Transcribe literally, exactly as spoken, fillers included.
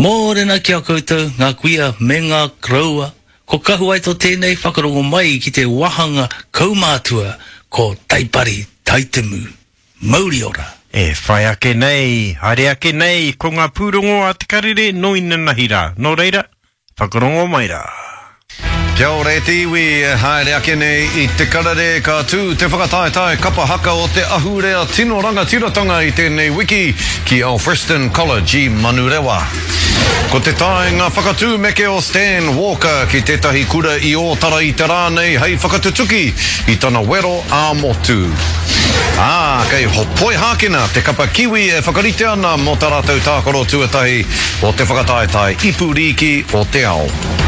Mōrena kia koutou, ngā kuia me ngā kraua, ko kahu ai tō tēnei whakarongo mai ki te wahanga kaumātua ko Taipari Taitemu Māori ora. E whai ake nei, haere ake nei, ko ngā pūrongo a te karere no ina nahira. Nō reira, whakarongo mai rā. Kia ora e te iwi, haere ake nei I te karere ka tū te whakataetai kapa haka o te ahurea tino ranga tiratanga I tēnei wiki ki Alfreston College I Manurewa. Ko te tae ngā whakatū meke o Stan Walker ki tētahi kura I o tara I te rānei hei whakatutuki I tana wero a motu. Ah, kei hopoi hākina, te kapa kiwi e whakarite ana mo tā rātou tākoro tuatahi o te whakataetai Ipuriki o te ao.